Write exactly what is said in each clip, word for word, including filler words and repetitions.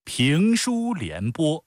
评书联播。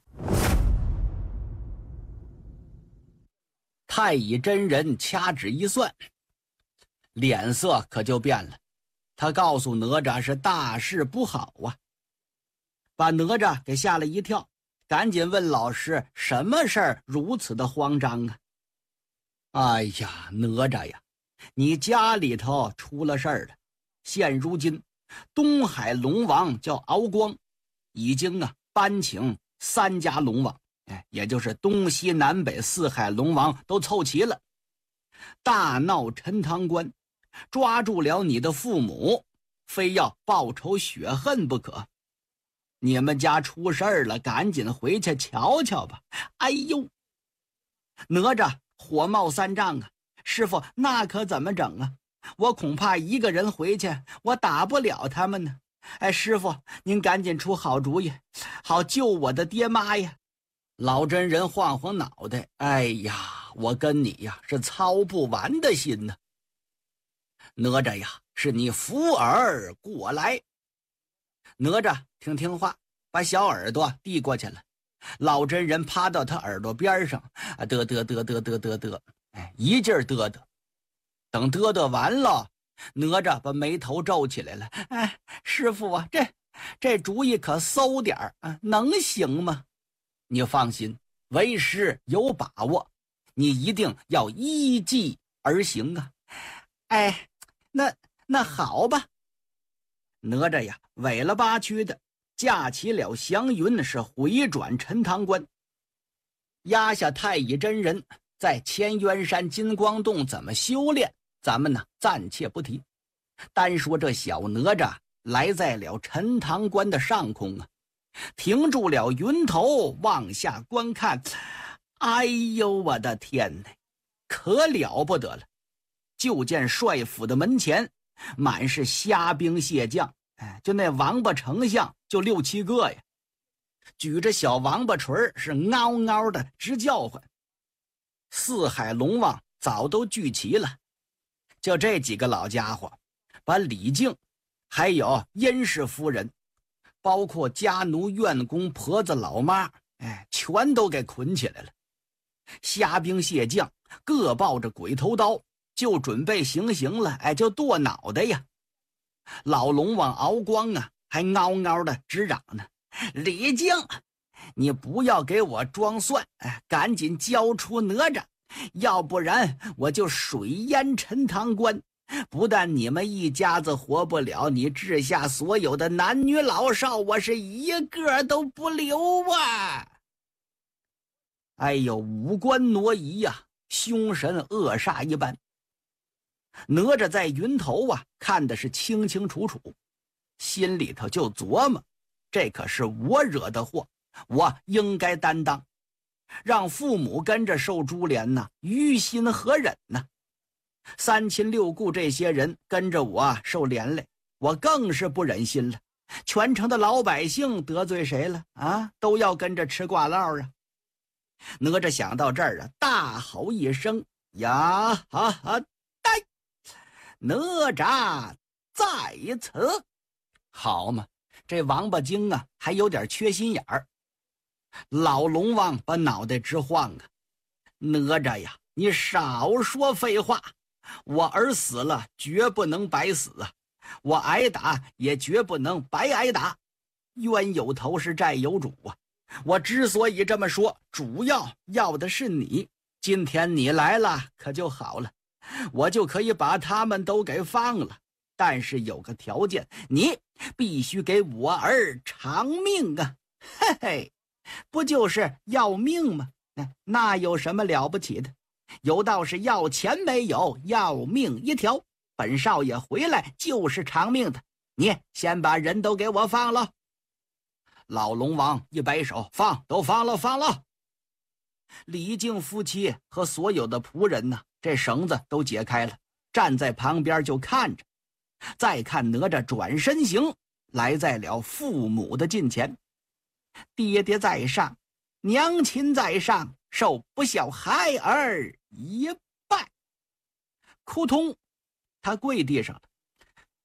太乙真人掐指一算，脸色可就变了。他告诉哪吒是大事不好啊，把哪吒给吓了一跳，赶紧问老师什么事儿如此的慌张啊？哎呀，哪吒呀，你家里头出了事儿了。现如今东海龙王叫敖光，已经啊搬请三家龙王，哎，也就是东西南北四海龙王都凑齐了，大闹陈塘关，抓住了你的父母，非要报仇雪恨不可。你们家出事儿了，赶紧回去瞧瞧吧。哎呦，哪吒火冒三丈啊，师傅那可怎么整啊？我恐怕一个人回去我打不了他们呢。哎，师傅您赶紧出好主意，好救我的爹妈呀。老真人晃晃脑袋，哎呀，我跟你呀是操不完的心呢。哪吒呀，是你扶耳过来。哪吒听听话，把小耳朵递过去了。老真人趴到他耳朵边上，啊，嘚嘚嘚嘚嘚嘚嘚，哎，一劲儿嘚嘚。等嘚嘚完了，哪吒把眉头皱起来了。哎，师傅啊，这这主意可馊点儿啊，能行吗？你放心，为师有把握，你一定要依计而行啊。哎，那那好吧。哪吒呀，尾了八屈的架起了祥云，是回转陈塘关，压下太乙真人，在千渊山金光洞怎么修炼，咱们呢暂且不提。单说这小哪吒来在了陈塘关的上空啊，停住了云头，往下观看。哎呦，我的天哪，可了不得了！就见帅府的门前满是虾兵蟹将，哎，就那王八丞相就六七个呀，举着小王八锤是嗷嗷的直叫唤。四海龙王早都聚齐了，就这几个老家伙把李靖还有殷氏夫人，包括家奴院工婆子老妈，哎，全都给捆起来了。虾兵蟹将各抱着鬼头刀，就准备行刑了，哎，就剁脑袋呀。老龙王敖光啊，还嗷嗷的直嚷呢：李靖，你不要给我装蒜，哎，赶紧交出哪吒，要不然我就水淹陈塘关。不但你们一家子活不了，你治下所有的男女老少，我是一个都不留啊！哎呦，五官挪移呀、啊，凶神恶煞一般。哪吒在云头啊，看的是清清楚楚，心里头就琢磨，这可是我惹的祸，我应该担当，让父母跟着受株连呢，于心何忍呢？三亲六故这些人跟着我啊受连累，我更是不忍心了。全城的老百姓得罪谁了啊？都要跟着吃挂烙啊！哪吒想到这儿啊，大吼一声：呀哈哈呆！哪吒在此！好嘛，这王八精啊还有点缺心眼儿。老龙王把脑袋直晃啊！哪吒呀，你少说废话！我儿死了绝不能白死啊，我挨打也绝不能白挨打，冤有头是债有主啊。我之所以这么说，主要要的是你，今天你来了可就好了，我就可以把他们都给放了。但是有个条件，你必须给我儿偿命啊！嘿嘿，不就是要命吗？那有什么了不起的？有道是要钱没有，要命一条。本少爷回来就是偿命的，你先把人都给我放了。老龙王一摆手，放，都放了，放了。李靖夫妻和所有的仆人呢，这绳子都解开了，站在旁边就看着。再看哪吒转身行，来在了父母的近前。爹爹在上，娘亲在上，受不孝孩儿一拜。扑通，他跪地上了。